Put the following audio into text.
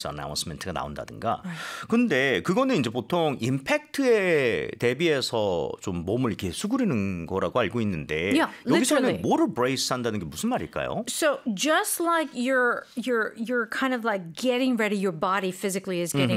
어나운스먼트가 나온다든가. 근데 그거는 이제 보통 임팩트에 대비해서 좀 몸을 이렇게 수그리는 거라고 알고 있는데 Yeah, 여기서는 literally. 뭐를 브레이스 한다는 게 무슨 말일까요? So just like you're kind of like getting ready, your body physically is getting